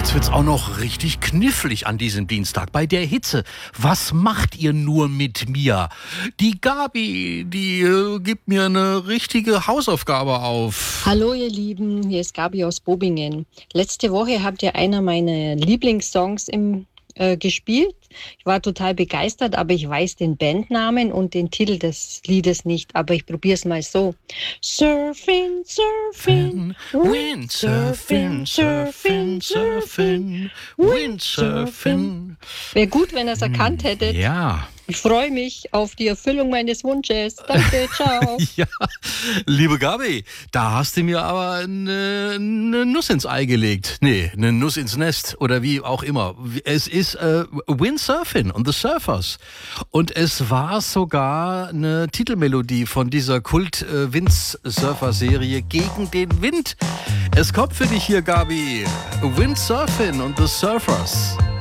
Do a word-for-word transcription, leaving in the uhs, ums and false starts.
Jetzt wird's auch noch richtig knifflig an diesem Dienstag bei der Hitze. Was macht ihr nur mit mir? Die Gabi, die äh, gibt mir eine richtige Hausaufgabe auf. Hallo ihr Lieben, hier ist Gabi aus Bobingen. Letzte Woche habt ihr einer meiner Lieblingssongs im, äh, gespielt. Ich war total begeistert, aber ich weiß den Bandnamen und den Titel des Liedes nicht. Aber ich probiere es mal so. Surfing, surfing, Windsurfing, surfing, surfing, Windsurfing. Wäre gut, wenn ihr es erkannt hättet. Ja. Ich freue mich auf die Erfüllung meines Wunsches. Danke, ciao. Ja, liebe Gabi, da hast du mir aber eine, eine Nuss ins Ei gelegt. Nee, eine Nuss ins Nest oder wie auch immer. Es ist äh, Windsurfing und The Surfers. Und es war sogar eine Titelmelodie von dieser Kult-Windsurfer-Serie Gegen den Wind. Es kommt für dich hier, Gabi. Windsurfing und The Surfers.